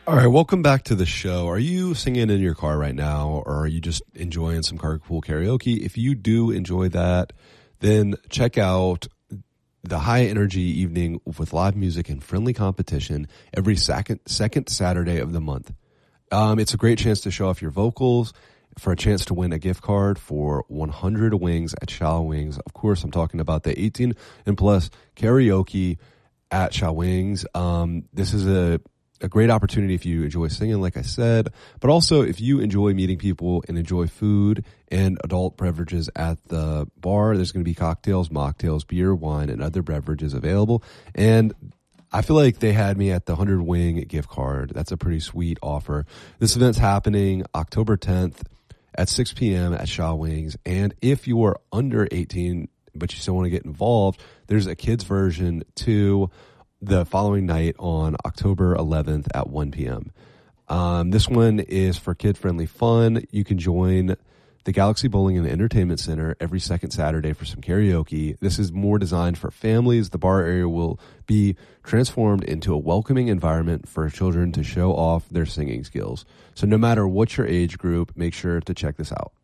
All right, welcome back to the show. Are you singing in your car right now, or are you just enjoying some carpool karaoke? If you do enjoy that, then check out the High Energy Evening with live music and friendly competition every second Saturday of the month. It's a great chance to show off your vocals, for a chance to win a gift card for 100 wings at Shaw Wings. Of course, I'm talking about the 18 and plus karaoke at Shaw Wings. This is a great opportunity if you enjoy singing, like I said, but also if you enjoy meeting people and enjoy food and adult beverages at the bar. There's going to be cocktails, mocktails, beer, wine, and other beverages available. And I feel like they had me at the 100 wing gift card. That's a pretty sweet offer. This event's happening October 10th at 6 p.m. at Shaw Wings. And if you are under 18, but you still want to get involved, there's a kids version too, the following night on October 11th at 1 p.m. This one is for kid-friendly fun. You can join the Galaxy Bowling and Entertainment Center every second Saturday for some karaoke. This is more designed for families. The bar area will be transformed into a welcoming environment for children to show off their singing skills. So no matter what your age group, make sure to check this out.